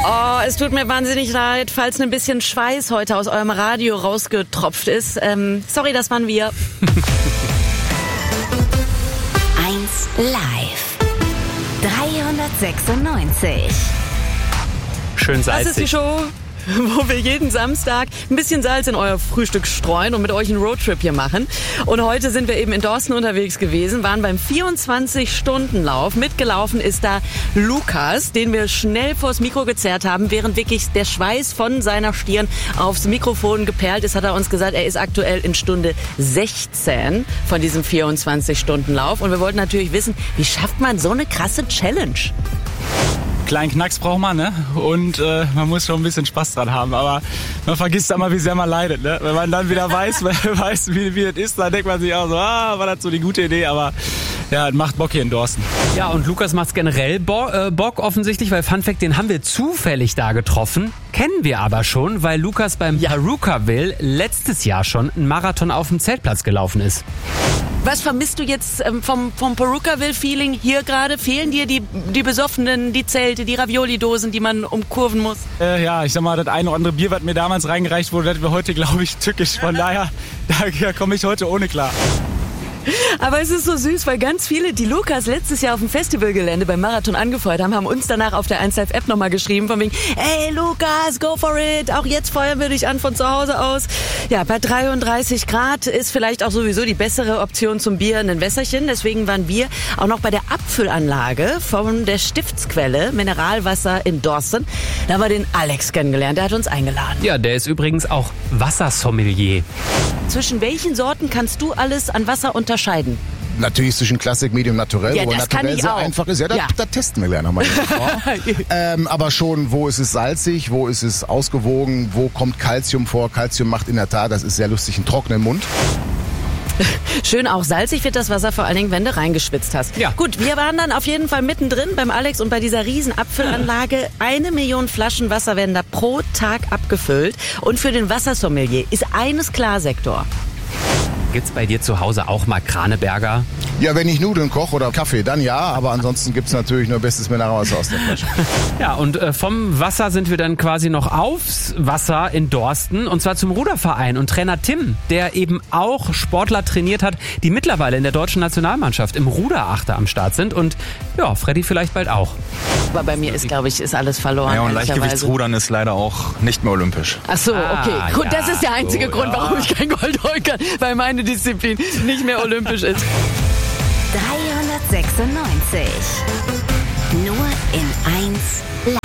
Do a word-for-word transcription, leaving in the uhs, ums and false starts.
Oh, es tut mir wahnsinnig leid, falls ein bisschen Schweiß heute aus eurem Radio rausgetropft ist. Ähm, sorry, das waren wir. eins live. dreihundertsechsundneunzig. Schön salzig. Das ist die Show, wo wir jeden Samstag ein bisschen Salz in euer Frühstück streuen und mit euch einen Roadtrip hier machen. Und heute sind wir eben in Dorsten unterwegs gewesen, waren beim vierundzwanzig-Stunden-Lauf. Mitgelaufen ist da Lukas, den wir schnell vors Mikro gezerrt haben. Während wirklich der Schweiß von seiner Stirn aufs Mikrofon geperlt ist, hat er uns gesagt, er ist aktuell in Stunde sechzehn von diesem vierundzwanzig-Stunden-Lauf. Und wir wollten natürlich wissen, wie schafft man so eine krasse Challenge? Kleinen Knacks braucht man, ne? Und äh, man muss schon ein bisschen Spaß dran haben. Aber man vergisst immer, wie sehr man leidet, ne? Wenn man dann wieder weiß, weiß wie, wie das ist, dann denkt man sich auch so, ah, war das so die gute Idee. Aber ja, macht Bock hier in Dorsten. Ja, und Lukas macht's generell Bo- äh, Bock offensichtlich, weil Fun Fact, den haben wir zufällig da getroffen. Kennen wir aber schon, weil Lukas beim Ja. Perukaville letztes Jahr schon einen Marathon auf dem Zeltplatz gelaufen ist. Was vermisst du jetzt ähm, vom, vom Perukaville-Feeling hier gerade? Fehlen dir die, die Besoffenen, die Zelte, die Ravioli-Dosen, die man umkurven muss? Äh, ja, ich sag mal, das eine oder andere Bier, was mir damals reingereicht wurde, das wäre heute, glaube ich, tückisch. Von daher, da komme ich heute ohne klar. Aber es ist so süß, weil ganz viele, die Lukas letztes Jahr auf dem Festivalgelände beim Marathon angefeuert haben, haben uns danach auf der eins Live App nochmal geschrieben von wegen, ey Lukas, go for it, auch jetzt feuern wir dich an von zu Hause aus. Ja, bei dreiunddreißig Grad ist vielleicht auch sowieso die bessere Option zum Bier ein Wässerchen. Deswegen waren wir auch noch bei der Abfüllanlage von der Stiftsquelle Mineralwasser in Dorsten. Da haben wir den Alex kennengelernt, der hat uns eingeladen. Ja, der ist übrigens auch Wassersommelier. Zwischen welchen Sorten kannst du alles an Wasser unterscheiden? Natürlich zwischen Klassik, Medium, Naturell, Ja, wo das kann Naturell ich sehr auch. einfach ist. Ja, da, Ja. da testen wir gleich nochmal. ähm, aber schon, wo ist es salzig, wo ist es ausgewogen, wo kommt Calcium vor? Calcium macht in der Tat, das ist sehr lustig, einen trockenen Mund. Schön auch salzig wird das Wasser, vor allen Dingen, wenn du reingeschwitzt hast. Ja. Gut, wir waren dann auf jeden Fall mittendrin beim Alex und bei dieser riesen Abfüllanlage. Eine Million Flaschen Wasser werden da pro Tag abgefüllt. Und für den Wassersommelier ist eines klar, Sektor. Gibt's bei dir zu Hause auch mal Kraneberger? Ja, wenn ich Nudeln koche oder Kaffee, dann ja, aber ansonsten gibt's natürlich nur bestes Mineralwasser aus der Flasche. Ja, und äh, vom Wasser sind wir dann quasi noch aufs Wasser in Dorsten, und zwar zum Ruderverein. Und Trainer Tim, der eben auch Sportler trainiert hat, die mittlerweile in der deutschen Nationalmannschaft im Ruderachter am Start sind. Und ja, Freddy vielleicht bald auch. Aber bei mir ist, glaube ich, ist alles verloren. Ja, und ehrlicherweise. Leichtgewichtsrudern ist leider auch nicht mehr olympisch. Ach so, okay. Ah, Gut, ja, das ist der einzige so, Grund, ja. warum ich kein Gold holen kann, weil meine Disziplin nicht mehr olympisch ist. dreihundertsechsundneunzig. Nur in eins